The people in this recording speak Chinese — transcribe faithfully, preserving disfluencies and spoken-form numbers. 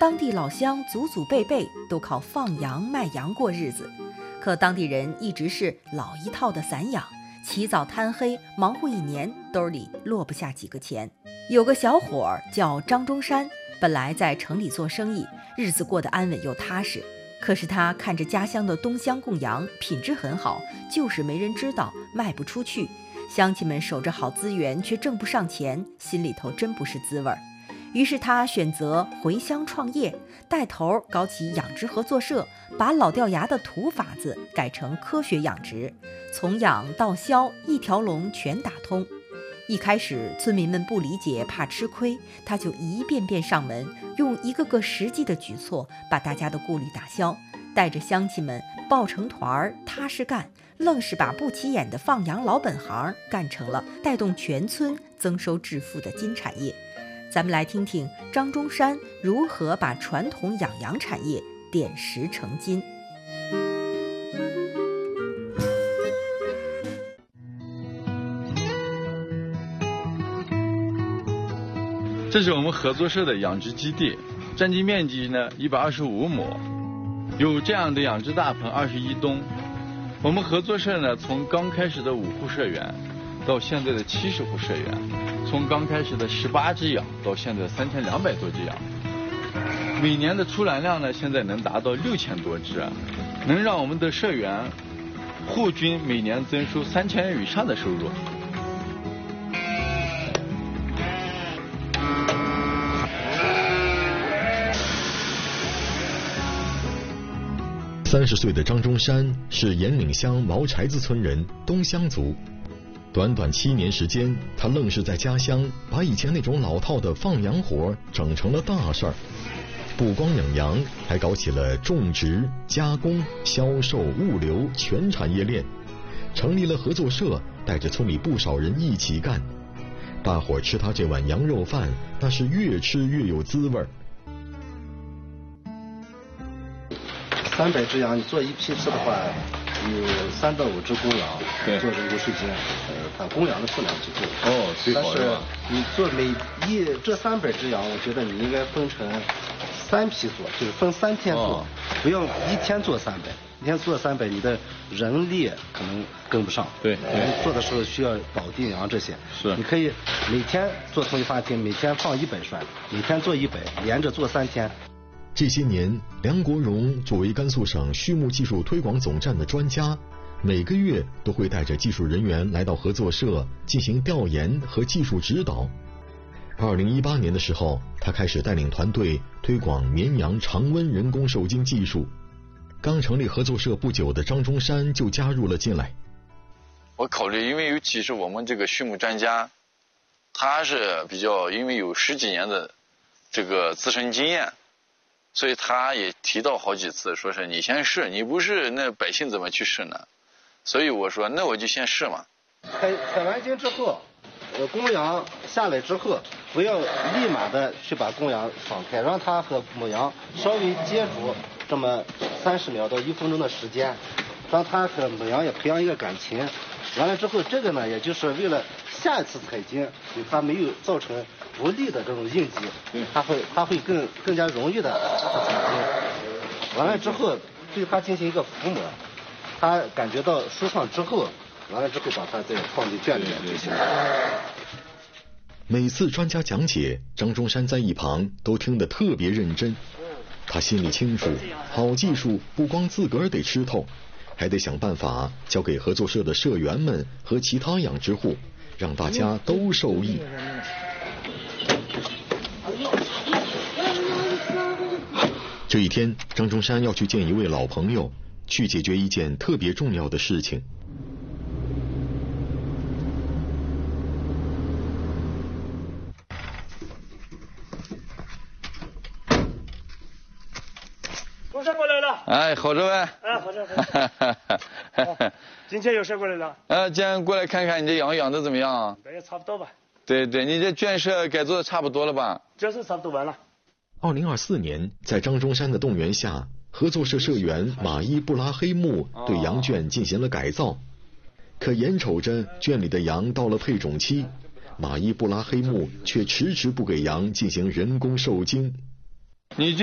当地老乡祖祖辈辈都靠放羊卖羊过日子，可当地人一直是老一套的散养，起早贪黑，忙活一年，兜里落不下几个钱。有个小伙儿叫张中山，本来在城里做生意，日子过得安稳又踏实。可是他看着家乡的东乡贡羊品质很好，就是没人知道，卖不出去，乡亲们守着好资源却挣不上钱，心里头真不是滋味儿。于是他选择回乡创业，带头搞起养殖合作社，把老掉牙的土法子改成科学养殖，从养到销一条龙全打通。一开始村民们不理解，怕吃亏，他就一遍遍上门，用一个个实际的举措把大家的顾虑打消，带着乡亲们抱成团踏实干，愣是把不起眼的放羊老本行干成了带动全村增收致富的金产业。咱们来听听张中山如何把传统养羊产业点石成金。 这是我们合作社的养殖基地，占地面积呢一百二十五亩，有这样的养殖大棚二十一吨。我们合作社呢，从刚开始的五户社员，到现在的七十户社员，从刚开始的十八只羊，到现在三千两百多只羊。每年的出栏量呢，现在能达到六千多只，能让我们的社员户均每年增收三千元以上的收入。 三十岁的张中山是岩岭乡毛柴子村人，东乡族。短短七年时间，他愣是在家乡把以前那种老套的放羊活整成了大事儿。不光养羊，还搞起了种植、加工、销售、物流全产业链，成立了合作社，带着村里不少人一起干。大伙儿吃他这碗羊肉饭，那是越吃越有滋味儿。 三百只羊，你做一批次的话，有三到五只公羊，做这个流水线，呃，它公羊的数量就够。 哦，最好是吧？ 但是你做每一这三百只羊，我觉得你应该分成三批做，就是分三天做，哦、不要一天做三百。一天做三百，你的人力可能跟不上。 对， 做的时候需要保定羊这些。 是。 你可以每天做同一发厅，每天放一百栓，每天做一百，连着做三天。 这些年，梁国荣作为甘肃省畜牧技术推广总站的专家，每个月都会带着技术人员来到合作社进行调研和技术指导。二零一八年的时候，他开始带领团队推广绵羊常温人工受精技术。刚成立合作社不久的张中山就加入了进来。 我考虑，因为尤其是我们这个畜牧专家，他是比较因为有十几年的这个自身经验。所以他也提到好几次，说是你先试，你不试那百姓怎么去试呢？所以我说那我就先试嘛。 采采完精之后，呃，公羊下来之后，不要立马的去把公羊放开，让它和母羊稍微接触这么三十秒到一分钟的时间，让它和母羊也培养一个感情。完了之后，这个呢，也就是为了下一次采精对它没有造成不利的这种印记，它会它会更更加容易的采精。完了之后，对它进行一个抚摸，它感觉到舒畅之后，完了之后把它再放进圈里面就行了。 每次专家讲解，张中山在一旁都听得特别认真。他心里清楚，好技术不光自个儿得吃透，还得想办法交给合作社的社员们和其他养殖户，让大家都受益。这一天，张中山要去见一位老朋友，去解决一件特别重要的事情。 中山过来了。 哎，好着呗。 哎，好着。好今天有谁过来了？ 呃，今天过来看看你这羊养的怎么样？ 也差不多吧。 对对，你这圈舍改造的差不多了吧？ 这是差不多完了。 二零二四年，在张中山的动员下，合作社社员马伊布拉黑木对羊圈进行了改造。可眼瞅着圈里的羊到了配种期，马伊布拉黑木却迟迟不给羊进行人工受精。 你这